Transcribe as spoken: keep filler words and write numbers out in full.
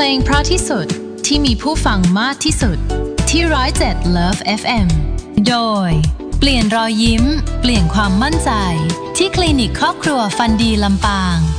ลงเพราะที่สุดที่มีผู้ฟังมากที่สุดที่ หนึ่งศูนย์เจ็ด Love เอฟ เอ็ม โดยเปลี่ยนรอยยิ้มเปลี่ยนความมั่นใจที่คลินิกครอบครัวฟันดีลำปาง